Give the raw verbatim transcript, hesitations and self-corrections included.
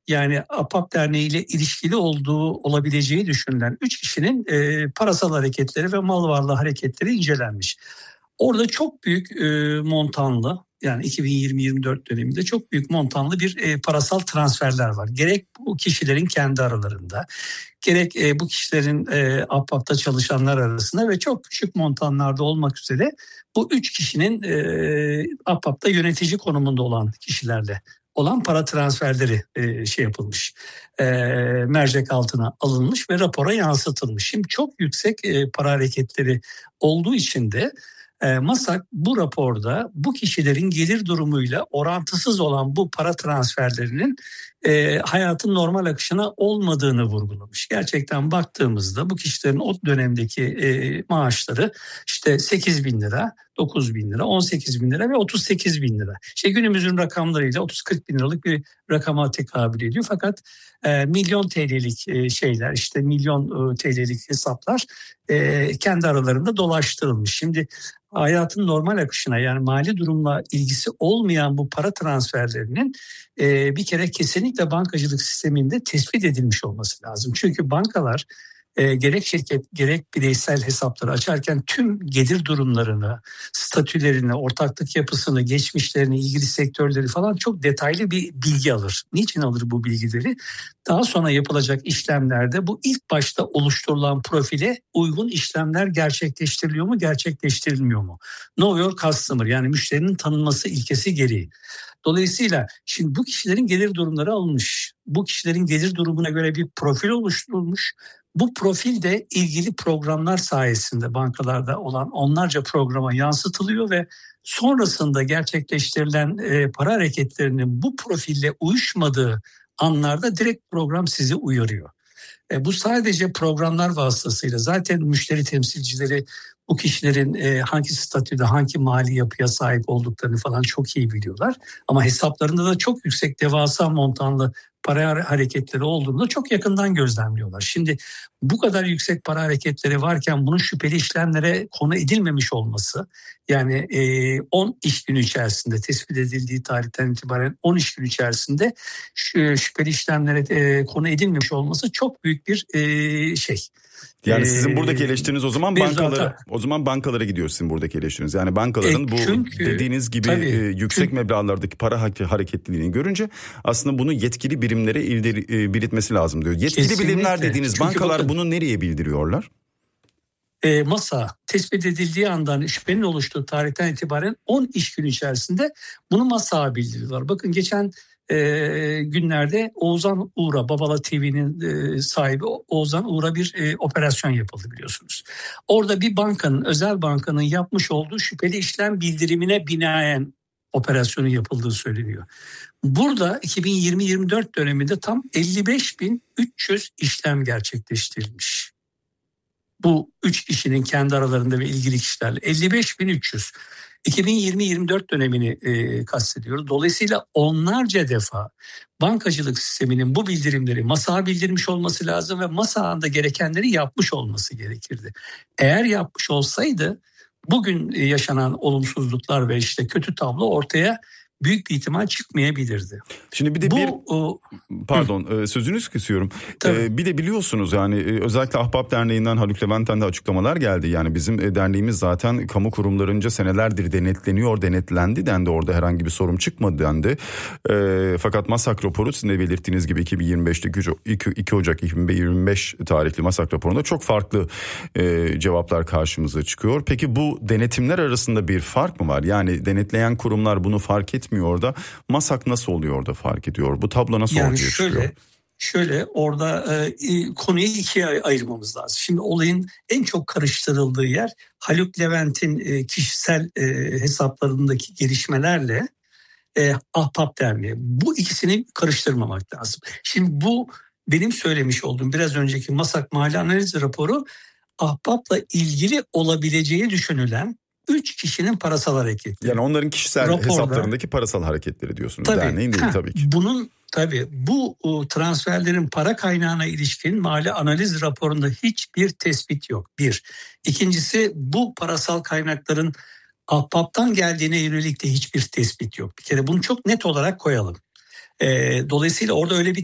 yani APAP Derneği ile ilişkili olduğu olabileceği düşünülen üç kişinin e, parasal hareketleri ve mal varlığı hareketleri incelenmiş. Orada çok büyük e, montanlı, yani iki bin yirmi yirmi dört döneminde çok büyük montanlı bir e, parasal transferler var. Gerek bu kişilerin kendi aralarında, gerek e, bu kişilerin e, APAP'ta çalışanlar arasında ve çok küçük montanlarda olmak üzere bu üç kişinin e, APAP'ta yönetici konumunda olan kişilerle olan para transferleri e, şey yapılmış, e, mercek altına alınmış ve rapora yansıtılmış. Şimdi çok yüksek e, para hareketleri olduğu için de e, MASAK bu raporda bu kişilerin gelir durumuyla orantısız olan bu para transferlerinin e, hayatın normal akışına olmadığını vurgulamış. Gerçekten baktığımızda bu kişilerin o dönemdeki e, maaşları işte sekiz bin lira, dokuz bin lira, on sekiz bin lira ve otuz sekiz bin lira. İşte günümüzün rakamlarıyla otuz kırk bin liralık bir rakama tekabül ediyor. Fakat e, milyon T L'lik e, şeyler, işte milyon e, T L'lik hesaplar e, kendi aralarında dolaştırılmış. Şimdi hayatın normal akışına, yani mali durumla ilgisi olmayan bu para transferlerinin e, bir kere kesinlikle bankacılık sisteminde tespit edilmiş olması lazım. Çünkü bankalar E, gerek şirket gerek bireysel hesapları açarken tüm gelir durumlarını, statülerini, ortaklık yapısını, geçmişlerini, ilgili sektörleri falan çok detaylı bir bilgi alır. Niçin alır bu bilgileri? Daha sonra yapılacak işlemlerde bu ilk başta oluşturulan profile uygun işlemler gerçekleştiriliyor mu, gerçekleştirilmiyor mu? Know your customer, yani müşterinin tanınması ilkesi gereği. Dolayısıyla şimdi bu kişilerin gelir durumları alınmış. Bu kişilerin gelir durumuna göre bir profil oluşturulmuş. Bu profil de ilgili programlar sayesinde bankalarda olan onlarca programa yansıtılıyor ve sonrasında gerçekleştirilen e, para hareketlerinin bu profille uyuşmadığı anlarda direkt program sizi uyarıyor. E, bu sadece programlar vasıtasıyla, zaten müşteri temsilcileri bu kişilerin e, hangi statüde, hangi mali yapıya sahip olduklarını falan çok iyi biliyorlar. Ama hesaplarında da çok yüksek, devasa montanlı para hareketleri olduğunu da çok yakından gözlemliyorlar. Şimdi bu kadar yüksek para hareketleri varken bunun şüpheli işlemlere konu edilmemiş olması, yani e, on iş günü içerisinde, tespit edildiği tarihten itibaren on iş günü içerisinde şüpheli işlemlere e, konu edilmemiş olması çok büyük bir e, şey. Yani sizin buradaki eleştiriniz o zaman bankalara, zaten, o zaman bankalara gidiyor sizin buradaki eleştiriniz. Yani bankaların e, bu çünkü, dediğiniz gibi tabii, e, yüksek çünkü, meblağlardaki para hareketliliğini görünce aslında bunu yetkili birimlere ildir, e, bildirmesi lazım diyor. Yetkili kesinlikle. birimler dediğiniz çünkü bankalar bakın, bunu nereye bildiriyorlar? E, masa tespit edildiği andan şüphenin oluştuğu tarihten itibaren on iş günü içerisinde bunu masaya bildiriyorlar. Bakın geçen e, günlerde Oğuzhan Uğur'a, Babala T V'nin e, sahibi Oğuzhan Uğur'a bir e, operasyon yapıldı biliyorsunuz. Orada bir bankanın, özel bankanın yapmış olduğu şüpheli işlem bildirimine binaen operasyonun yapıldığı söyleniyor. Burada iki bin yirmi yirmi dört döneminde tam elli beş bin üç yüz işlem gerçekleştirilmiş. Bu üç kişinin kendi aralarında ve ilgili kişilerle elli beş bin üç yüz. iki bin yirmi yirmi dört dönemini e, kastediyoruz. Dolayısıyla onlarca defa bankacılık sisteminin bu bildirimleri masaya bildirmiş olması lazım ve masanın da gerekenleri yapmış olması gerekirdi. Eğer yapmış olsaydı bugün yaşanan olumsuzluklar ve işte kötü tablo ortaya büyük bir ihtimal çıkmayabilirdi. Şimdi bir de bu, bir o, pardon hı. sözünüzü kesiyorum. Ee, bir de biliyorsunuz yani özellikle Ahbap Derneği'nden Haluk Levent'ten de açıklamalar geldi. Yani bizim derneğimiz zaten kamu kurumlarınca senelerdir denetleniyor, denetlendi dendi. Orada herhangi bir sorun çıkmadı dendi. Ee, fakat MASAK raporu sizin de belirttiğiniz gibi iki bin yirmi beşte iki Ocak iki bin yirmi beş tarihli MASAK raporunda çok farklı e, cevaplar karşımıza çıkıyor. Peki bu denetimler arasında bir fark mı var? Yani denetleyen kurumlar bunu fark etmiyor da MASAK nasıl oluyor da fark ediyor? Bu tablo nasıl yani ortaya şöyle, çıkıyor? Şöyle orada e, konuyu ikiye ayırmamız lazım. Şimdi olayın en çok karıştırıldığı yer Haluk Levent'in e, kişisel e, hesaplarındaki gelişmelerle e, Ahbap Derneği. Bu ikisini karıştırmamak lazım. Şimdi bu benim söylemiş olduğum biraz önceki MASAK mali analiz raporu Ahbap'la ilgili olabileceği düşünülen üç kişinin parasal hareketleri. Yani onların kişisel Raporda, hesaplarındaki parasal hareketleri diyorsunuz. Tabii, derneğin değil heh, tabii ki. Bunun tabii bu o, transferlerin para kaynağına ilişkin mali analiz raporunda hiçbir tespit yok. Bir. İkincisi bu parasal kaynakların Ahbap'tan geldiğine yönelik de hiçbir tespit yok. Bir kere bunu çok net olarak koyalım. E, dolayısıyla orada öyle bir